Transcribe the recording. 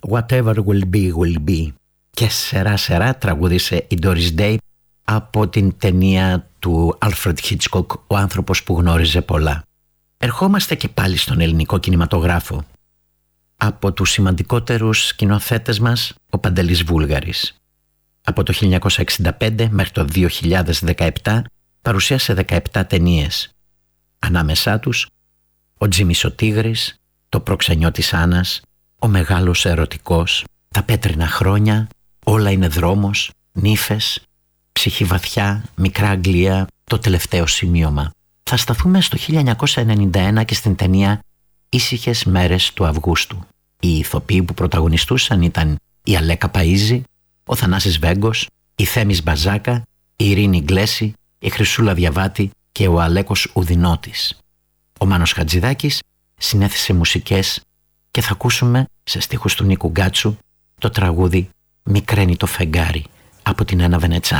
Whatever will be, will be. Και σερά τραγούδισε η Doris Day από την ταινία του Alfred Hitchcock, Ο άνθρωπος που γνώριζε πολλά. Ερχόμαστε και πάλι στον ελληνικό κινηματογράφο. Από τους σημαντικότερους σκηνοθέτες μας, ο Παντελής Βούλγαρης. Από το 1965 μέχρι το 2017 παρουσίασε 17 ταινίες. Ανάμεσά τους ο Τζίμις ο Τίγρης, το προξενιό της Άννας, ο Μεγάλος Ερωτικός, τα Πέτρινα Χρόνια, Όλα είναι δρόμος, Νύφες, Ψυχή βαθιά, Μικρά Αγγλία, Το τελευταίο σημείωμα. Θα σταθούμε στο 1991 και στην ταινία Ήσυχες μέρες του Αυγούστου. Οι ηθοποιοί που πρωταγωνιστούσαν ήταν η Αλέκα Παΐζη, ο Θανάσης Βέγκος, η Θέμης Μπαζάκα, η Ειρήνη Γκλέση, η Χρυσούλα Διαβάτη και ο Αλέκος Ουδινώτης. Ο Μάνος Χατζηδάκης συνέθεσε μουσικές και θα ακούσουμε σε στίχους του Νίκου Γκάτσου το τραγούδι «Μικραίνει το φεγγάρι» από την Ένα Βενετσάνο.